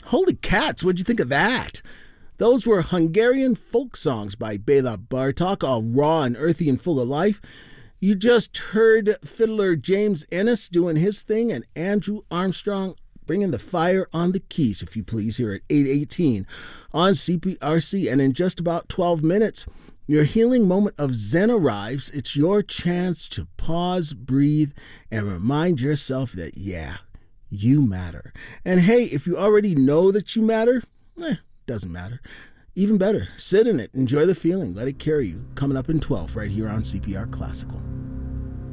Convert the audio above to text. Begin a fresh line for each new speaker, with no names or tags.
Holy cats, what'd you think of that? Those were Hungarian folk songs by Bela Bartok, all raw and earthy and full of life. You just heard fiddler James Ennis doing his thing and Andrew Armstrong bringing the fire on the keys, if you please, here at 8:18 on CPRC. And in just about 12 minutes, your healing moment of Zen arrives. It's your chance to pause, breathe, and remind yourself that, yeah, you matter. And hey, if you already know that you matter, doesn't matter. Even better, sit in it, enjoy the feeling, let it carry you. Coming up in 12 right here on CPR Classical.